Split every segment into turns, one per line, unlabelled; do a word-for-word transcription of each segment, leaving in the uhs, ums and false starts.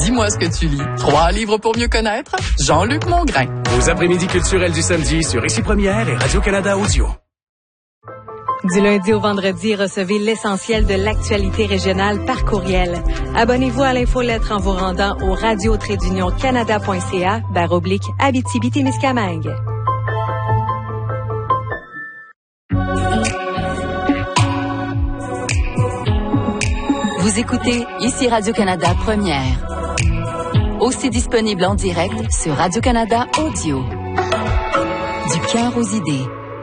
Dis-moi ce que tu lis. Trois livres pour mieux connaître. Jean-Luc Mongrain.
Aux après-midi culturels du samedi sur Ici Première et Radio-Canada Audio.
Du lundi au vendredi, recevez l'essentiel de l'actualité régionale par courriel. Abonnez-vous à l'infolettre en vous rendant au radio-canada.ca barre oblique Abitibi-Témiscamingue.
Vous écoutez Ici Radio-Canada Première. Aussi disponible en direct sur Radio-Canada Audio. Du cœur aux idées.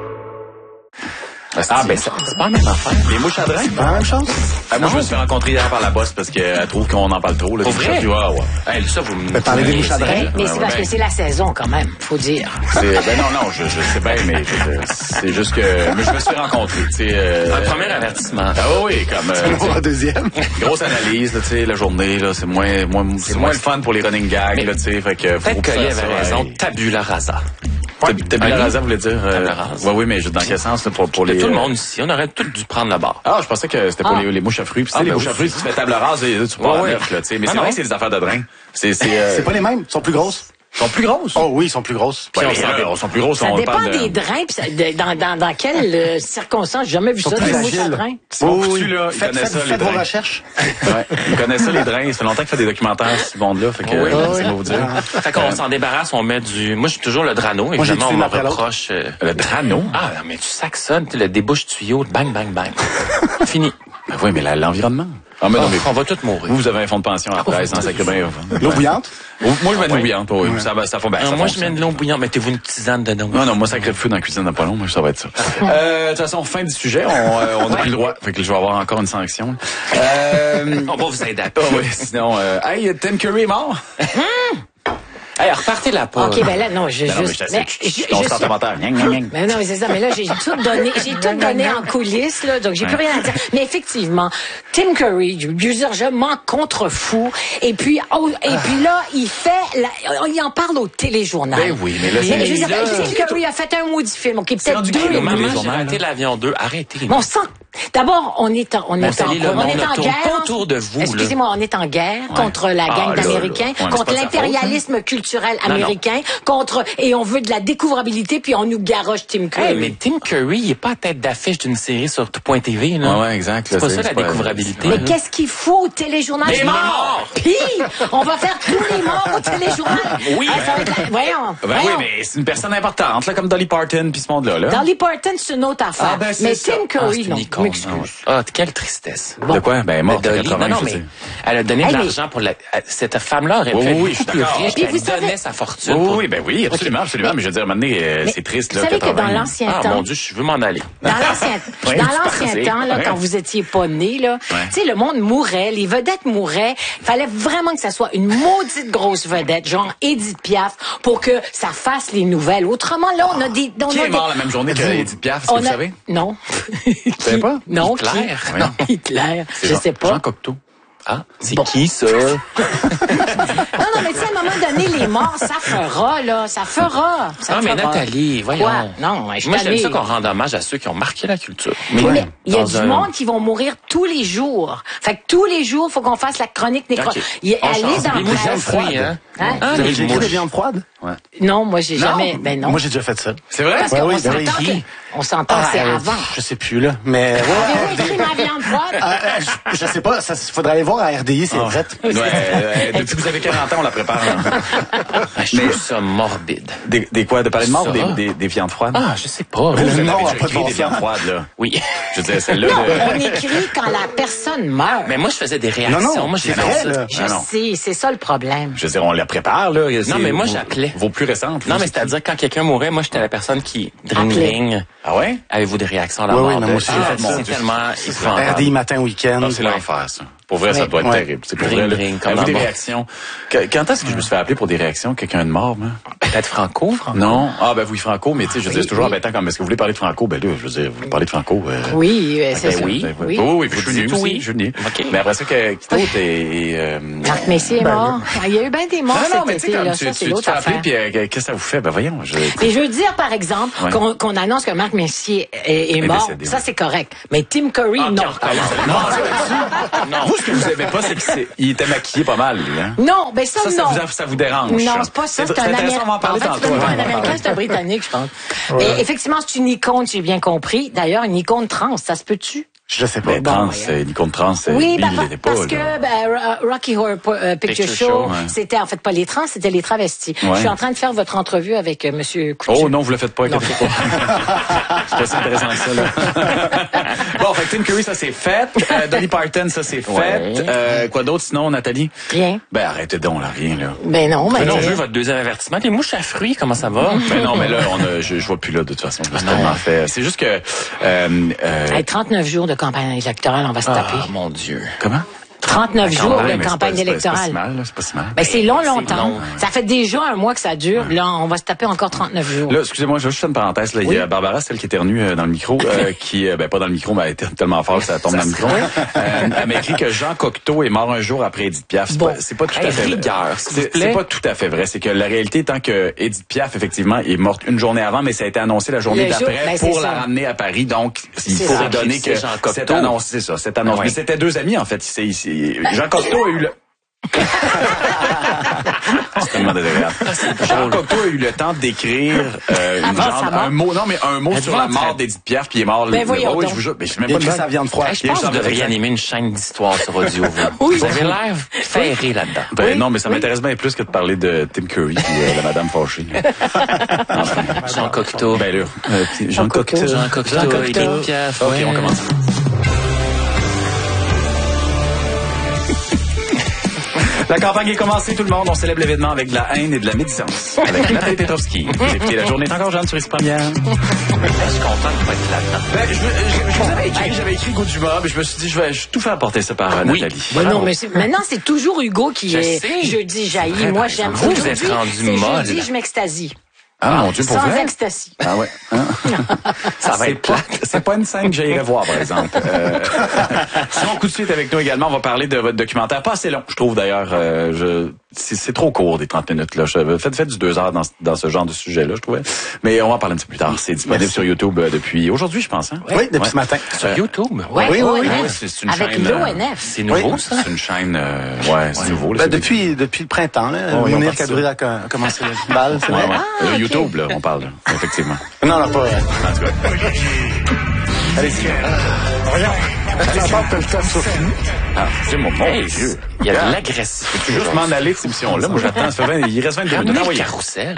Ah, ben, c'est pas la même affaire.
Les mouches à drain, c'est pas la même chose? Ah, moi, je me suis fait rencontrer hier par la boss parce qu'elle trouve qu'on en parle trop. Là,
Pour vrai?
Puis, ouais, ouais.
Hey, ça, vous me...
parler des mouches à drain?
Mais c'est parce que c'est la saison, quand même, faut dire.
C'est, ben non, non, je, je sais bien, mais je, c'est juste que... Mais je me suis fait rencontrer, tu sais... Euh,
Un premier avertissement.
Ah oui, comme... Euh,
pour un deuxième.
Grosse analyse, là, tu sais, la journée, là, c'est moins, moins, c'est moins le fun pour les running gags, là, tu sais, fait que...
Peut-être que Guy avait raison, tabula rasa.
Tabula rasa voulait dire... Euh,
rasa.
Oui, oui, mais dans quel sens, là, pour, pour les...
Tout le monde ici, on aurait tous dû prendre la barre.
Ah, je pensais que c'était pour
Ah.
les, les mouches à fruits. Puis, tu sais,
Ah,
les
ben
mouches
oui.
à fruits, si tu fais table rase, et là, tu pars
Ouais,
à
ouais.
neuf, là, tu sais. Mais
Ah,
c'est
non.
vrai que c'est des affaires de drain. C'est, c'est, euh,
C'est pas les mêmes, ils sont plus grosses.
Ils sont plus grosses.
Oh oui, ils sont plus grosses.
Ouais,
on
mais,
s'en
euh,
dé-
on sont plus grosses.
Ça
on
dépend
parle de-
des drains, puis ça- de- dans, dans, dans quelles euh, circonstances. J'ai jamais vu
Ils sont
ça,
plus
des mouches à
agiles.
drain.
C'est mon cousu, là. Ils
Faites,
connaissent
faites,
ça, les
faites vos
drains.
recherches.
Ouais. Ils connaissent ça, les drains. Ça fait longtemps qu'il fait des documentaires, ce monde-là. Fait que,
Oui.
euh,
Ah
c'est
oui.
pas vous dire.
Fait qu'on s'en débarrasse, on met du... Moi, je suis toujours le drano.
Moi, j'ai
Évidemment,
du
on me
film après l'autre.
reproche... euh,
Le drano?
Ah, non, mais tu saxonnes, tu sais, le débouche-tuyau, bang, bang, bang. Fini.
Ben oui, mais la- l'environnement. Ah, mais non, mais
on va tous mourir.
vous, vous avez un fonds de pension après, sans sacré bien.
L'eau bouillante?
Moi, je mets de l'eau
oui.
bouillante, oui. Ça, va- ça, fait bien.
Ah,
ça
moi, je
fonctionne.
mets de l'eau bouillante. Mettez-vous une tisane dedans.
Non, non, moi, sacré feu dans la cuisine dans pas long, moi, ça va être ça. Euh, de toute façon, fin du sujet, on euh, on n'a plus le droit. Fait que je vais avoir encore une sanction. Euh,
On va vous aider à
ah oui, sinon, euh, hey, Tim Curry est mort?
Hey, repartez la pas.
OK, ben là, non, je
Non, non, mais
juste...
je
mais
sais,
je-
on
je
se
suis-
commentaire. Gna, gna, gna.
Mais non, mais c'est ça. Mais là, j'ai tout donné, j'ai tout donné en coulisses, là, donc j'ai plus rien à dire. Mais effectivement, Tim Curry, je veux dire, je m'en contrefous. Et puis, oh, et puis là, il fait, la, il en parle au téléjournal.
Ben oui, mais là, c'est-
je veux dire,
là,
Tim Curry a fait un maudit film, OK, peut-être
rendu
deux
qui,
et
le
demi.
maman,
Maman,
les
j'ai
journaux,
raté l'avion deux. Arrêtez.
Bon sang. D'abord, on est en, on est en,
salut, le
on
monde
est
ne
en
tourne
guerre.
pas autour de vous, là.
Excusez-moi, on est en guerre contre la gang
Ah, là,
d'Américains,
là. Ouais, mais
contre
c'est pas de sa faute,
l'impérialisme culturel
Non, non.
américain, contre, et on veut de la découvrabilité, puis on nous garoche Tim Curry.
Hey, mais Tim Curry, il est pas à tête d'affiche d'une série sur tout point T V, là.
Ouais, ouais, exact.
C'est
là,
pas ça, la
pas-
découvrabilité.
Mais
là.
qu'est-ce qu'il faut au téléjournal?
Des morts!
Puis, on va faire tous les morts au téléjournal.
Oui,
Hein, ça va être la- Voyons.
Ben oui,
voyons.
mais c'est une personne importante, là, comme Dolly Parton puis ce monde-là, là.
Dolly Parton, c'est une autre affaire.
Ah, ben, c'est
mais
ça.
Tim
Ah,
Curry,
c'est
non.
une icône.
M'excuse.
Ah, quelle tristesse.
De quoi? Ben, mort
Mais
à
Dolly,
quatre-vingts,
non, non,
je
mais
sais.
elle a donné
Hey,
de
mais-
l'argent pour la... Cette femme-là aurait pu
Oui,
être
oui,
beaucoup
je suis
plus
d'accord.
riche,
Puis
puis
vous
elle donnait
savez-
sa fortune.
Oui,
pour-
oui, ben oui, absolument, absolument. Mais je veux dire, maintenant, euh,
Mais
c'est triste,
vous
là,
savez que dans
quatre-vingts.
l'ancien
Ah,
temps,
mon Dieu, je veux m'en aller.
Dans l'ancien,
Oui,
dans
tu
l'ancien
pensais.
temps, là,
Ouais.
quand vous étiez pas né, là,
Ouais.
tu sais, le monde mourait, les vedettes mouraient. Il fallait vraiment que ça soit une maudite grosse vedette, genre Edith Piaf, pour que ça fasse les nouvelles. Autrement, là, on a des, on
Qui
a
est
des-
mort la même journée que Edith Piaf, est-ce que
on
vous
a-
savez?
Non.
savez pas?
Non,
Hitler?
qui?
Non.
Hitler.
C'est
Je
Jean-
sais pas.
Jean Cocteau.
Ah, c'est
Bon.
qui, ça?
Non, non, mais tu sais, à un moment donné, les morts, ça fera, là. Ça fera. Ça
Ah, mais
fera.
Nathalie, voyons.
Quoi? Non, je suis
Moi, j'aime
tannée.
ça qu'on rende hommage à ceux qui ont marqué la culture.
Mais
Ouais.
il y a
Dans
du
un-
monde qui vont mourir tous les jours. Fait que tous les jours, il faut qu'on fasse la chronique nécro.
Ok.
Il-
On
Elle
change.
est dans
Les
le
mouches
presse.
fruits, hein?
Hein?
Ah,
Vous avez
les
déjà écrit des
mouches.
viandes froides?
Non, moi, j'ai
Non.
jamais. Ben non.
Moi, j'ai déjà fait ça.
C'est vrai?
Parce
Ouais,
qu'on
oui, ben oui.
s'entend que,
Qui?
on s'entend, c'est
euh,
avant.
Je sais plus, là. Mais, ouais.
Avez-vous écrit ma viande froide?
Ah, euh, je, je sais pas, ça, faudrait aller voir à R D I, c'est vrai.
Ouais, euh, depuis que vous avez quarante ans, on la prépare. hein.
Je trouve ça morbide.
Des, des quoi? De parler de mort ou des,
Ça.
des, des viandes froides?
Ah, je sais pas.
Vous, vous
non,
avez
pas
déjà
de
écrit
bon
des viandes
sens.
froides, là.
Oui.
Je veux dire, celle-là...
Non,
de-
on écrit quand la personne meurt.
Mais moi, je faisais des réactions.
Non, non,
moi, j'ai
c'est
fait
vrai,
ça.
là.
Je
Ah non.
sais, c'est ça le problème.
Je veux dire, on la prépare, là.
Non, mais moi,
vos-
j'appelais.
Vos plus récentes.
Non,
vous,
mais
c'est-
c'est-à-dire, quand quelqu'un mourait, moi, j'étais la personne qui dring
Appelait.
ring.
Ah ouais?
Avez-vous des réactions à la
Oui,
mort?
oui, non,
de-
moi aussi, j'ai
Ah,
fait ça.
c'est tellement
R D I
épouvantable.
matin, week-end.
Ah, c'est l'enfer, ça. Pour vrai, ça
Ouais.
doit être
Ouais.
terrible. C'est pour
Ring,
vrai, là.
ring, comme
Avez-vous des
dans-
réactions? Que- Quand est-ce que je me suis fait appeler pour des réactions? Quelqu'un de mort, moi?
Peut-être Franco, Franco?
Non. Ah, ben oui, Franco, mais tu sais, je veux
Oui,
dire, c'est toujours
oui.
embêtant comme, est-ce que vous voulez parler de Franco? Ben là, je veux dire, vous voulez parler de Franco? euh,
Oui, euh, c'est
Ben
ça.
oui.
ben,
oui.
Oui, oui, puis je
Vous
suis venu
dites
aussi.
oui.
Je suis venu.
OK.
Mais après ça, que- qui d'autre est, est, euh,
Marc Messier est mort. Ah, il y a eu bien des morts
Non, non, mais
cet
tu sais,
été,
comme
là.
tu,
Ça,
tu,
c'est
tu te
l'autre
fais appeler,
affaire.
puis euh, qu'est-ce que ça vous fait? Ben voyons, je...
Mais je veux dire, par exemple,
Ouais.
qu'on qu'on annonce que Marc Messier est, est
Est
mort,
décédé,
ça
ouais.
c'est correct. Mais Tim Curry,
Ah,
non.
qui recommence. Non,
Vous, Vous, ce que vous aimez pas, c'est qu'il était maquillé pas mal, lui, hein?
Non, ben ça,
Ça, ça
non.
vous, ça vous dérange?
Non, c'est pas ça. C'est, c'est un Américain.
On va en parler
en fait,
tantôt.
C'est pas un Américain, c'est un Britannique, je pense. Ouais. Et effectivement, c'est une icône, j'ai bien compris. D'ailleurs, une icône trans, ça se peut-tu?
Je sais pas.
Ben, trans, c'est une icône trans, c'est
oui,
Bill,
ben,
il était pas,
parce
là.
que ben, Rocky Horror Picture, Picture Show, Show ouais. C'était en fait pas les trans, c'était les travestis. Ouais. Je suis en train de faire votre entrevue avec euh, Monsieur Couture.
Oh non, vous le faites pas, inquiétez pas. C'est pas si intéressant que ça, là. Bon, fait Tim Curry, ça c'est fait. Euh, Dolly Parton, ça c'est fait. Ouais. Euh, quoi d'autre sinon, Nathalie?
Rien.
Ben arrêtez donc, là, rien, là.
Ben non, mais...
Ben non, je veux votre deuxième avertissement. Les mouches à fruits, comment ça va?
Ben non, mais là, on a, je, je vois plus là, de toute façon. Je me suis tellement fait. C'est juste que... Euh, euh...
Hey, trente-neuf jours de campagne électorale, on va se
ah,
taper.
Mon Dieu.
Comment?
trente-neuf
ben,
jours
même,
de campagne
c'est pas,
électorale.
C'est pas si mal, là, c'est pas si mal.
Ben, c'est long, longtemps.
Long.
Ça fait déjà un mois que ça dure. Ouais. Là, on va se taper encore trente-neuf jours.
Là, excusez-moi, je vais juste faire une parenthèse. Là. Oui. Il y a Barbara, celle qui éternue euh, dans le micro, euh, qui, euh, ben pas dans le micro, mais elle était tellement fort que ça tombe ça dans le micro. Euh, elle m'a écrit que Jean Cocteau est mort un jour après Edith Piaf. C'est, bon. pas, c'est pas tout
hey,
à fait
rigueur,
c'est, c'est pas tout à fait vrai. C'est que la réalité étant que Edith Piaf, effectivement, est morte une journée avant, mais ça a été annoncé la journée
le
d'après
jour, ben,
pour
la
ça. Ramener à Paris. Donc, il
c'est
faudrait
ça.
donner que
Jean Cocteau.
cette annonce, c'est ça, cette annonce. Ouais. Mais c'était deux amis, en fait. C'est, c'est, Jean Cocteau a eu le... C'est tellement désagréable. Jean Cocteau a eu le temps d'écrire euh, une genre, un mot, non mais un mot sur la mort d'Edith Piaf, puis il est mort.
Ben voyons
oh, oui,
donc.
je vous jure, mais je sais même pas de
sa viande froide.
Hey, je pense que vous devriez animer une chaîne d'histoire sur audio. Vous,
oui,
vous avez l'air ferré là-dedans.
Ben
oui,
non, mais ça
oui.
m'intéresse bien plus que de parler de Tim Curry puis euh, la Madame fâchée.
Enfin, Jean Cocteau.
Ben là, euh, Jean Cocteau.
Jean Cocteau, Edith Piaf.
Ok, on commence. La campagne est commencée, tout le monde. On célèbre l'événement avec de la haine et de la médisance. Avec Nathalie Petrovski. Vous écoutez La Journée est encore jeune sur Ici Première.
Je suis content de pas être là-dedans.
Ben, je, je, je vous avais écrit, j'avais écrit Hugo Dumas, mais je me suis dit, je vais je, tout faire porter ça par euh,
oui.
Nathalie.
Ben non, mais c'est, maintenant, c'est toujours Hugo qui
je
est
sais.
jeudi jailli. Moi, j'aime
vous,
aujourd'hui.
vous êtes rendu
c'est
molle.
jeudi, je m'extasie.
Ah, mon Dieu, pour
Sans
vrai?
ecstasy.
Ah ouais. Hein?
Ça va
c'est
être
pas,
plate.
c'est pas une scène que j'irais voir, par exemple. Euh, si on coup de suite avec nous également, on va parler de votre documentaire. Pas assez long, je trouve d'ailleurs. Euh, je, c'est, c'est trop court, des trente minutes. Là. Je, faites, faites du deux heures dans, dans ce genre de sujet-là, je trouvais. Mais on va en parler un petit peu plus tard. C'est disponible Merci. Sur YouTube euh, depuis aujourd'hui, je pense. Hein?
Oui, oui depuis
ouais.
ce matin.
Sur euh, YouTube?
Ouais,
oui, oui, oui.
oui.
oui c'est, c'est une
Avec
chaîne,
l'O N F.
Euh, c'est nouveau,
oui.
ça?
C'est une chaîne... Euh, ouais, c'est ouais. nouveau. Là,
ben,
c'est
depuis,
des...
depuis le printemps, là.
Oh,
Mounir Kadri a, a commencé le bal, c'est
ouais,
vrai?
ouais.
Ah,
euh,
okay.
YouTube, là, on parle, là, effectivement.
Non, non, pas vrai.
En tout cas.
Allez-y.
Voyons. J'attends que le temps soit fini.
Ah, c'est mon, mon
hey,
Dieu.
Il y a de l'agressivité.
Peux-tu juste m'en aller de cette émission-là? Moi, j'attends. Ça fait vingt, il reste vingt-deux minutes.
Ramenez
Ah,
le
oui.
carrousel.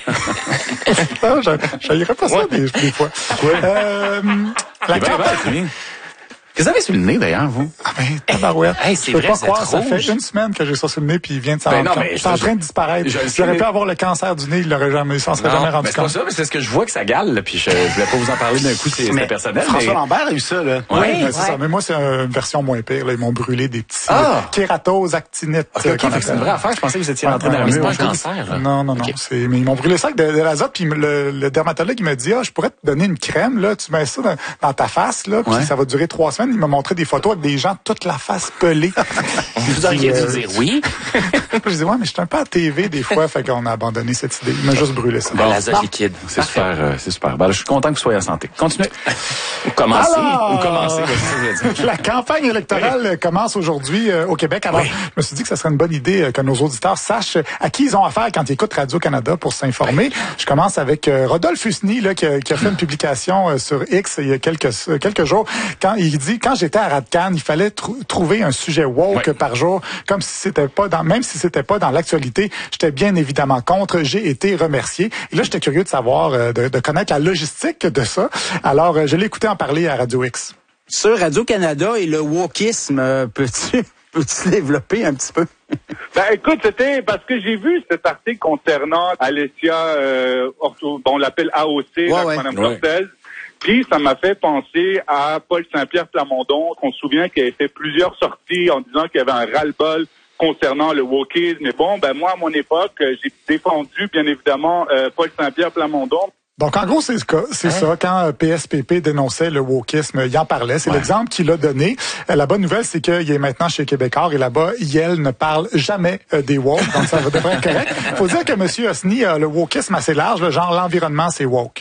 Non, j'haïrais pas ça des, des fois. Euh, la campagne...
Qu'est-ce que vous avez sur le nez, d'ailleurs, vous?
Ah ben, tabarouette.
Hey, c'est
je peux
vrai,
pas
c'est
croire, ça
rouge.
fait une semaine que j'ai ça sur le nez puis il vient de s'en
Ben non,
rendre
mais
compte.
je-
C'est en train de disparaître.
je- je-
J'aurais
mais-
pu avoir le cancer du nez, il l'aurait jamais, il s'en serait jamais
Non,
rendu
mais c'est pas
compte.
ça, mais c'est ce que je vois que ça gale, là, puis je, je voulais pas vous en parler d'un coup, c'est, c'était personnel.
François
mais...
Lambert a eu ça, là.
Oui,
Ouais,
ben, c'est
ouais.
ça. Mais moi, c'est une version moins pire. Là. Ils m'ont brûlé des petits
Ah!
kératoses, actinites.
Ok, ok, fait que c'est une vraie affaire. Je pensais que vous étiez rentré dans la
mais c'est
mur.
pas un cancer, là.
Non, non, non.
Ok.
C'est, mais ils m'ont brûlé ça avec de, de l'azote. Puis le, le dermatologue, il m'a dit, ah, je pourrais te donner une crème, là. Tu mets ça dans, dans ta face, là. Puis
Ouais.
ça va durer trois semaines. Il m'a montré des photos avec des gens, toute la face pelée.
Vous auriez dû dire oui.
Je dis, ouais, mais je suis un peu à T V des fois. Fait qu'on a abandonné cette idée. Il m'a juste brûlé ça.
Bon, l'azote liquide.
C'est super, euh, c'est super. Ben, je suis content que vous soyez en santé. Continuez.
Ou commencer.
Alors,
Ou commencer, quoi, c'est ça que je voulais dire.
La campagne électorale oui. commence aujourd'hui euh, au Québec. Alors, oui. je me suis dit que ça serait une bonne idée euh, que nos auditeurs sachent à qui ils ont affaire quand ils écoutent Radio-Canada pour s'informer. Je commence avec euh, Rodolphe Husny, là, qui, a, qui a fait une publication euh, sur X il y a quelques, euh, quelques jours. Quand il dit, quand j'étais à Radcan, il fallait tr- trouver un sujet woke oui. par jour, comme si c'était pas dans, même si c'était pas dans l'actualité. J'étais bien évidemment contre. J'ai été remercié. Et là, j'étais curieux de savoir, euh, de, de connaître la logistique de ça. Alors, euh, je l'ai écouté en parler à Radio X.
Sur Radio-Canada et le wokisme, euh, peux-tu, peux-tu développer un petit peu?
Ben écoute, c'était parce que j'ai vu cet article concernant Alessia, euh, Orto, bon, on l'appelle A O C,
ouais,
là,
ouais.
Mme
ouais.
Cortez. Puis ça m'a fait penser à Paul Saint-Pierre Plamondon, qu'on se souvient qu'il avait fait plusieurs sorties en disant qu'il y avait un ras-le-bol concernant le wokisme. Mais bon, ben moi, à mon époque, j'ai défendu, bien évidemment, euh, Paul Saint-Pierre Plamondon.
Donc, en gros, c'est, c'est hein? ça. Quand P S P P dénonçait le wokisme, il en parlait. C'est ouais. l'exemple qu'il a donné. La bonne nouvelle, c'est qu'il est maintenant chez Québécois et là-bas, Yel ne parle jamais des woke. Donc, ça devrait être correct. Il faut dire que M. Husny a le wokisme assez large. Le genre, l'environnement, c'est woke.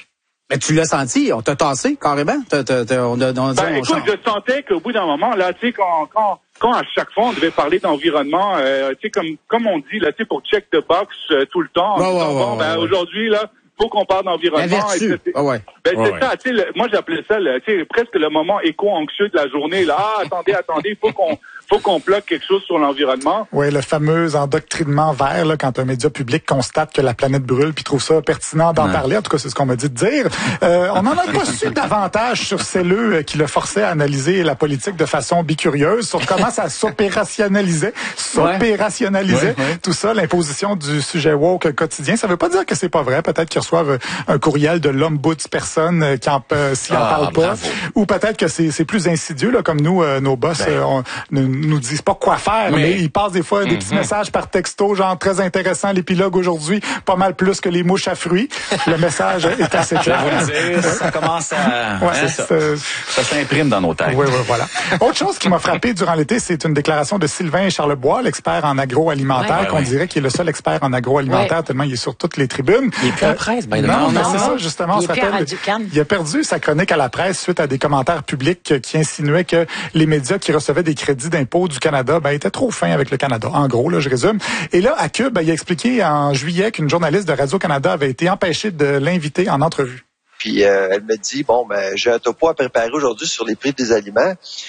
Mais tu l'as senti, on t'a tassé carrément. T'as, t'as, t'as, on a, on a dit,
Ben,
on
écoute,
change.
je sentais qu'au bout d'un moment, là, tu sais, quand, quand, quand à chaque fois on devait parler d'environnement, euh, tu sais, comme, comme on dit, là, tu sais, pour check the box euh, tout le temps, en
Ouais,
disant,
ouais,
bon,
ouais,
ben,
ouais.
aujourd'hui, là, faut qu'on parle d'environnement.
La vertu.
Et,
Ah ouais.
Ben,
Ouais,
c'est
ouais.
ça, tu sais, le- moi, j'appelais ça, le, tu sais, presque le moment éco-anxieux de la journée, là. Ah, attendez, attendez, il faut qu'on, faut qu'on bloque quelque chose sur l'environnement.
Oui, le fameux endoctrinement vert, là, quand un média public constate que la planète brûle puis trouve ça pertinent d'en
Ouais.
parler. En tout cas, c'est ce qu'on m'a dit de dire. Euh, on n'en a pas su davantage sur Celleux euh, qui le forçait à analyser la politique de façon bicurieuse, sur comment ça s'opérationnalisait, s'opérationnalisait,
Ouais, ouais.
tout ça, l'imposition du sujet woke quotidien. Ça veut pas dire que c'est pas vrai. Peut-être qu'ils reçoivent un courriel de l'ombudsperson euh, qui en, euh, s'y en
Ah,
parle pas.
bravo.
Ou peut-être que c'est, c'est plus insidieux, là, comme nous, euh, nos boss,
Ben.
euh, on, ne nous disent pas quoi faire, mais,
Mais-
ils passent des fois des petits messages par texto, genre très intéressant, l'épilogue aujourd'hui, pas mal plus que les mouches à fruits. Le message est assez
Je vais
clair.
vous le dire, ça commence à...
Ouais,
hein,
c'est
ça,
ça.
ça s'imprime dans nos têtes.
Oui, oui, voilà. Autre chose qui m'a frappé durant l'été, c'est une déclaration de Sylvain Charlebois, l'expert en agroalimentaire,
Ouais,
qu'on
ouais.
dirait qu'il est le seul expert en agroalimentaire,
Ouais.
tellement il est sur toutes les tribunes.
Il est plus à la presse, by the way.
Non, mais
Non,
c'est
non.
ça, justement, on
Il
se
est plus à
rappelle.
Radio-Can.
Il a perdu sa chronique à la presse suite à des commentaires publics qui insinuaient que les médias qui recevaient des crédits d'impôt du Canada ben, étaient trop fins avec le Canada. En gros, là, je résume. Et là, à Cube, ben, il a expliqué en juillet qu'une journaliste de Radio-Canada avait été empêchée de l'inviter en entrevue.
Puis euh, elle me dit, bon, ben j'ai un topo à préparer aujourd'hui sur les prix des aliments,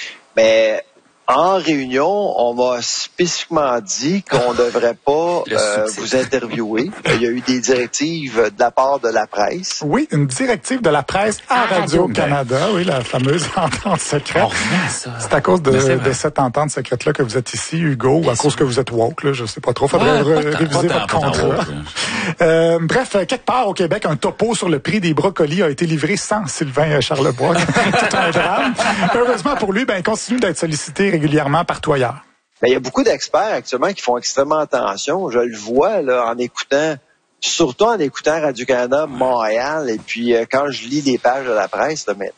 mais en réunion, on m'a spécifiquement dit qu'on ne devrait pas
Le
euh,
succès.
vous interviewer. Il y a eu des directives de la part de la presse.
Oui, une directive de la presse à
À
Radio-Canada, oui, la fameuse entente secrète.
On revient à ça.
C'est à cause de,
Mais c'est vrai.
de cette entente secrète-là que vous êtes ici, Hugo, ou à cause que vous êtes woke, là, je sais pas trop. Faudrait
Ouais,
re-
pas tant,
réviser
pas
votre
tant, pas tant
contrat.
woke,
Euh, bref, quelque part au Québec, un topo sur le prix des brocolis a été livré sans Sylvain Charlebois. Tout un drame. Heureusement pour lui, ben, il continue d'être sollicité régulièrement partout ailleurs.
Mais il y a beaucoup d'experts actuellement qui font extrêmement attention. Je le vois là en écoutant, surtout en écoutant Radio-Canada Montréal, et puis euh, quand je lis les pages de la presse, là, maintenant.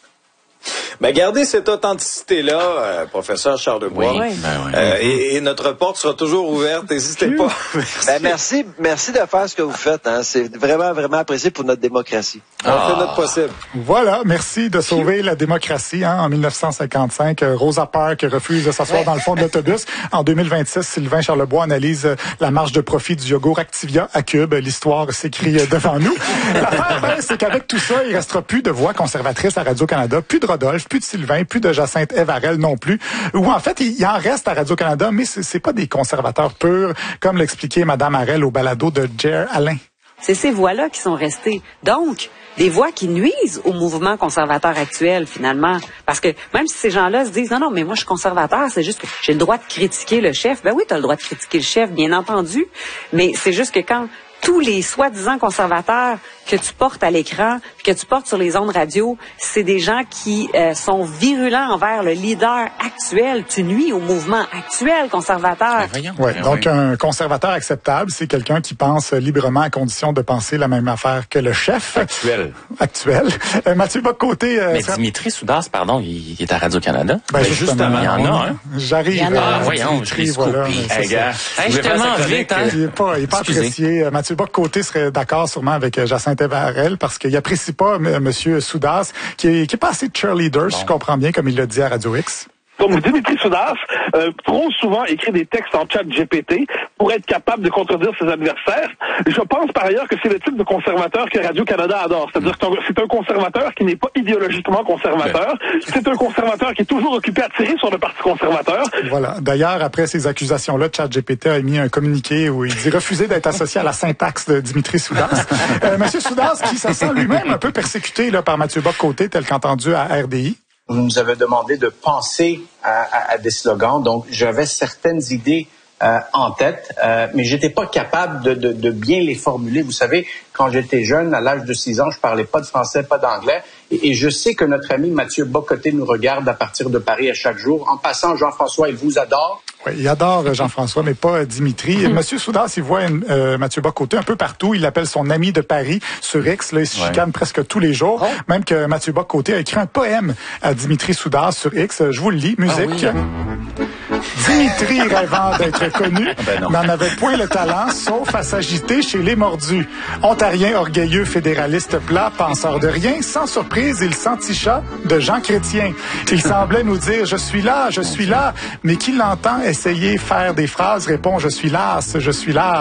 Ben, gardez cette authenticité-là, euh, professeur Charlebois.
Oui, ben oui.
Euh, et, et notre porte sera toujours ouverte. N'hésitez pas. Merci.
Ben, merci, merci de faire ce que vous faites. Hein. C'est vraiment, vraiment apprécié pour notre démocratie.
On fait notre possible.
Voilà, merci de sauver la démocratie. Hein. En dix-neuf cent cinquante-cinq, euh, Rosa Parks refuse de s'asseoir dans le fond de l'autobus. En deux mille vingt-six, Sylvain Charlebois analyse euh, la marge de profit du yogourt Activia à Cube. L'histoire s'écrit euh, devant nous. L'affaire, ben, c'est qu'avec tout ça, il restera plus de voix conservatrices à Radio-Canada, plus de Rodolphe, plus de Sylvain, plus de Jacinthe Evarel non plus. Ou en fait, il en reste à Radio-Canada, mais c'est, c'est pas des conservateurs purs, comme l'expliquait Mme Harel au balado de Jer Alain.
C'est ces voix-là qui sont restées. Donc, des voix qui nuisent au mouvement conservateur actuel, finalement. Parce que même si ces gens-là se disent, non, non, mais moi, je suis conservateur, c'est juste que j'ai le droit de critiquer le chef. Ben oui, tu as le droit de critiquer le chef, bien entendu. Mais c'est juste que quand tous les soi-disant conservateurs que tu portes à l'écran, que tu portes sur les ondes radio, c'est des gens qui euh, sont virulents envers le leader actuel. Tu nuis au mouvement actuel conservateur.
Ben voyons.
Ouais,
Ben
donc
oui.
un conservateur acceptable, c'est quelqu'un qui pense librement à condition de penser la même affaire que le chef
Actuel.
actuel. Euh, Mathieu Bock-Côté... Euh,
Mais
sera-
Dimitri Soudas, pardon, il, il est à Radio-Canada.
Ben,
Ben,
justement,
justement,
il y en a, hein.
J'arrive.
Il y en a
euh,
un.
Voyons,
Dimitri,
je l'ai
voilà,
scoopé.
mais c'est
Hey,
ça.
gars,
Hey,
vous
je suis
voulez faire
tellement
sa chronique,
vite, hein.
euh,
Il est pas, il est pas
Excusez.
apprécié. Euh, Mathieu Bock-Côté serait d'accord sûrement avec euh, Jacinthe Evarel parce qu'il apprécie pas M. Monsieur Soudas, qui est, qui est pas assez cheerleader, si je comprends bien, comme il l'a dit à Radio X.
Donc, Dimitri Soudas, euh, trop souvent écrit des textes en chat G P T pour être capable de contredire ses adversaires. Je pense par ailleurs que c'est le type de conservateur que Radio-Canada adore. C'est-à-dire que c'est un conservateur qui n'est pas idéologiquement conservateur. C'est un conservateur qui est toujours occupé à tirer sur le Parti conservateur.
Voilà. D'ailleurs, après ces accusations-là, ChatGPT a émis un communiqué où il dit refuser d'être associé à la syntaxe de Dimitri Soudas. euh, Monsieur Soudas, qui se sent lui-même un peu persécuté là, par Mathieu Bock-Côté, tel qu'entendu à R D I.
Vous nous avez demandé de penser à, à, à des slogans, donc j'avais certaines idées euh, en tête, euh, mais j'étais pas capable de, de, de bien les formuler. Vous savez, quand j'étais jeune, à l'âge de six ans, je parlais pas de français, pas d'anglais, et, et je sais que notre ami Mathieu Bock-Côté nous regarde à partir de Paris à chaque jour. En passant, Jean-François, il vous adore.
Ouais, il adore Jean-François, mais pas Dimitri. Mm. Monsieur Soudas, il voit une, euh, Mathieu Bock-Côté un peu partout. Il l'appelle son ami de Paris sur X. Là, il se chicane ouais. presque tous les jours. Oh. Même que Mathieu Bock-Côté a écrit un poème à Dimitri Soudas sur X. Je vous le lis. Musique. Ah oui. Dimitri, rêvant d'être connu, ben n'en avait point le talent, sauf à s'agiter chez les mordus. Ontarien orgueilleux, fédéraliste plat, penseur de rien, sans surprise, il s'enticha de Jean Chrétien. Il semblait nous dire « Je suis là, je suis là », mais qui l'entend essayer faire des phrases répond « Je suis las, je suis las ».